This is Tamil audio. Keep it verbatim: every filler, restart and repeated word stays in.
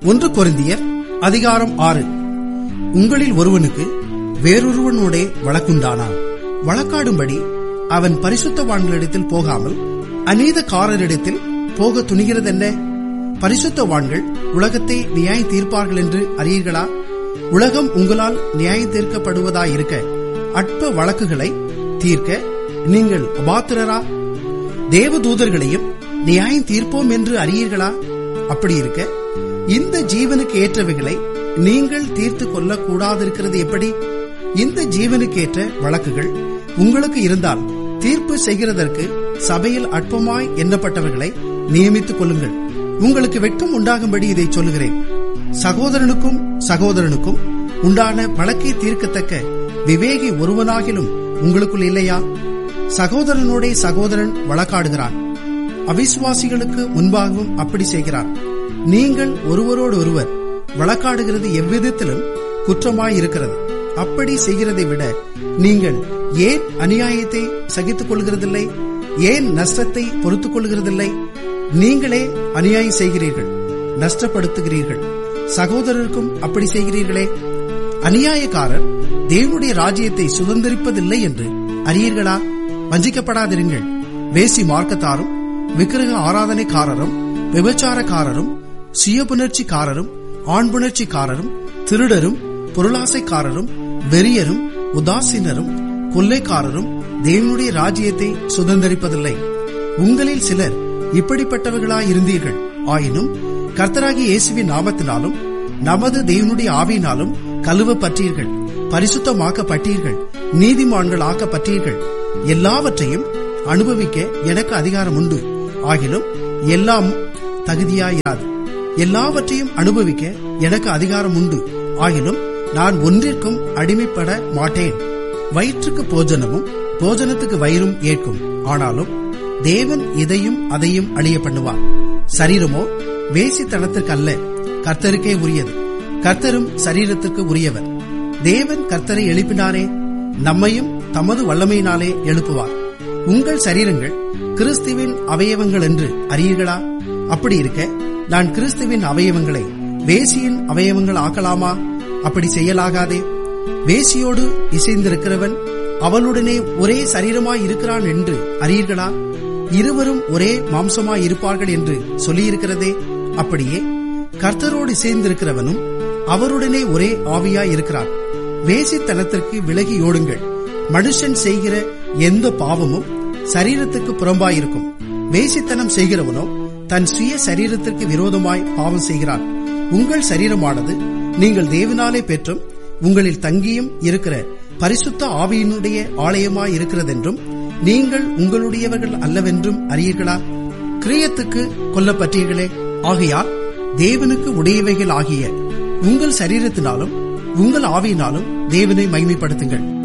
ஒன்று கொரிந்தியர் அதிகாரம் ஆறு. உங்களில் ஒருவனுக்கு வேறொருவனோடே வழக்குண்டானா? வழக்காடும்படி அவன் பரிசுத்தவான்களிடத்தில் போகாமல் அநீதக்காரரிடத்தில் போக துணிகிறதென்ன? பரிசுத்தவான்கள் உலகத்தை நியாயம் தீர்ப்பார்கள் என்று அறியீர்களா? உலகம் உங்களால் நியாயம் தீர்க்கப்படுவதாயிருக்க அற்ப வழக்குகளை தீர்க்க நீங்கள் அபாத்திரரா? தேவதூதர்களையும் நியாயம் தீர்ப்போம் என்று அறியீர்களா? அப்படி இருக்க இந்த ஜீவனுக்கு ஏற்றவைகளை நீங்கள் தீர்த்து கொள்ள கூடாதிருக்கிறது எப்படி? இந்த ஜீவனுக்கு ஏற்ற வழக்குகள் உங்களுக்கு இருந்தால் தீர்ப்பு செய்கிறதற்கு சபையில் அற்பமாய் எண்ணப்பட்டவர்களை நியமித்துக் கொள்ளுங்கள். உங்களுக்கு வெட்கம் உண்டாகும்படி இதை சொல்லுகிறேன். சகோதரனுக்கும் சகோதரனுக்கும் உண்டான வழக்கை தீர்க்கத்தக்க விவேகி ஒருவனாகிலும் உங்களுக்குள் இல்லையா? சகோதரனோட சகோதரன் வழக்காடுகிறான், அவிசுவாசிகளுக்கு முன்பாகவும் அப்படி செய்கிறான். நீங்கள் ஒருவரோடு ஒருவர் வழக்காடுகிறது எவ்விதத்திலும் குற்றமாயிருக்கிறது. அப்படி செய்கிறதை விட நீங்கள் ஏன் அநியாயத்தை சகித்துக் கொள்கிறதில்லை? ஏன் நஷ்டத்தை பொறுத்துக் கொள்கிறதில்லை? நீங்களே அநியாயம் செய்கிறீர்கள், நஷ்டப்படுத்துகிறீர்கள். சகோதரருக்கும் அப்படி செய்கிறீர்களே. அநியாயக்காரர் தேவனுடைய ராஜ்யத்தை சுதந்திரிப்பதில்லை என்று அறியீர்களா? வஞ்சிக்கப்படாதிருங்கள். வேசி மார்க்கத்தாரும் விக்கிரக ஆராதனைக்காரரும் விபச்சாரக்காரரும் சுயபுணர்ச்சிக்காரரும் ஆண்புணர்ச்சிக்காரரும் திருடரும் பொருளாசைக்காரரும் வெறியரும் உதாசீனரும் கொள்ளைக்காரரும் தேவனுடைய ராஜ்யத்தை சுதந்திரிப்பதில்லை. உங்களில் சிலர் இப்படிப்பட்டவர்களாயிருந்தீர்கள். ஆயினும் கர்த்தராகிய இயேசுவின் நாமத்தினாலும் நமது தேவனுடைய ஆவியினாலும் கழுவப்பட்டீர்கள், பரிசுத்தமாக்கப்பட்டீர்கள், நீதிமான்கள் ஆக்கப்பட்டீர்கள். எல்லாவற்றையும் அனுபவிக்க எனக்கு அதிகாரம் உண்டு. ஆகிலும் எல்லாம் தகுதியாயிராது. எல்லாவற்றையும் அனுபவிக்க எனக்கு அதிகாரம் உண்டு. ஆகிலும் நான் ஒன்றிற்கும் அடிமைப்பட மாட்டேன். வயிற்றுக்கு போஜனமும் போஜனத்துக்கு வயிறும் ஏற்கும். ஆனாலும் தேவன் இதையும் அதையும் அழிய பண்ணுவார். சரீரமோ வேசித்தனத்திற்கு அல்ல, கர்த்தருக்கே உரியது. கர்த்தரும் சரீரத்திற்கு உரியவர். தேவன் கர்த்தரை எழுப்பினாரே, நம்மையும் தமது வல்லமையினாலே எழுப்புவார். உங்கள் சரீரங்கள் கிறிஸ்துவின் அவயவங்கள் என்று அறியீர்களா? அப்படி இருக்க நான் கிறிஸ்துவின் அவயவங்களை வேசியின் அவயவங்கள் ஆக்கலாமா? அப்படி செய்யலாகாதே. வேசியோடு இசைந்திருக்கிறவன் அவளுடனே ஒரே சரீரமாய் இருக்கிறான் என்று அறியீர்களா? இருவரும் ஒரே மாம்சமாய் இருப்பார்கள் என்று சொல்லியிருக்கிறதே. அப்படியே கர்த்தரோடு இசைந்திருக்கிறவனும் அவருடனே ஒரே ஆவியாய் இருக்கிறான். வேசித்தனத்திற்கு விலகி ஓடுங்கள். மனுஷன் செய்கிற எந்த பாவமும் சரீரத்துக்கு புறம்பாயிருக்கும். வேசித்தனம் செய்கிறவனோ தன் சுய சரீரத்திற்கு விரோதமாய் பாவம் செய்கிறான். உங்கள் சரீரமானது நீங்கள் தேவனாலே பெற்றும் உங்களில் தங்கியும் இருக்கிற பரிசுத்த ஆவியினுடைய ஆலயமாய் இருக்கிறதென்றும் நீங்கள் உங்களுடையவர்கள் அல்லவென்றும் அறியீர்களா? கிரியத்துக்கு கொல்லப்பட்டீர்களே. ஆகையால் தேவனுக்கு உடையவைகள் ஆகிய உங்கள் சரீரத்தினாலும் உங்கள் ஆவியினாலும் தேவனை மகிமைப்படுத்துங்கள்.